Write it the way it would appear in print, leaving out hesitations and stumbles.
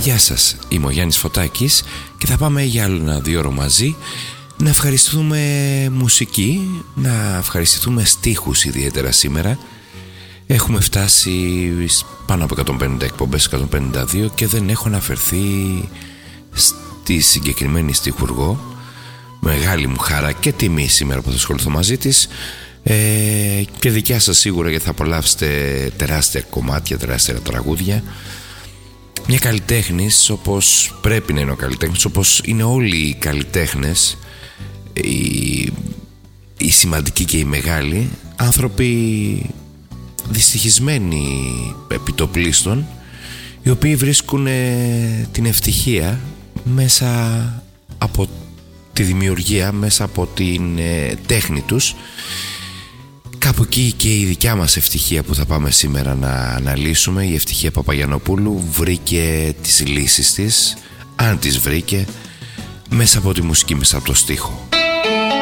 Γεια σας, είμαι ο Γιάννης Φωτάκης και θα πάμε για άλλο ένα 2 ώρο μαζί να ευχαριστούμε μουσική, να ευχαριστηθούμε στίχους ιδιαίτερα σήμερα. Έχουμε φτάσει πάνω από 150 εκπομπές, 152, και δεν έχω αναφερθεί στη συγκεκριμένη στιχουργό. Μεγάλη μου χαρά και τιμή σήμερα που θα ασχοληθώ μαζί της, και δικιά σας σίγουρα, γιατί θα απολαύσετε τεράστια κομμάτια, τεράστια τραγούδια. Μια καλλιτέχνης όπως πρέπει να είναι ο καλλιτέχνης, όπως είναι όλοι οι καλλιτέχνες, οι σημαντικοί και οι μεγάλοι, άνθρωποι δυστυχισμένοι επιτοπλίστων, οι οποίοι βρίσκουν την ευτυχία μέσα από τη δημιουργία, μέσα από την τέχνη τους. Κάπου εκεί και η δικιά μας ευτυχία που θα πάμε σήμερα να αναλύσουμε, η ευτυχία Παπαγιαννοπούλου, βρήκε τις λύσεις της, αν τις βρήκε, μέσα από τη μουσική, μέσα από το στίχο.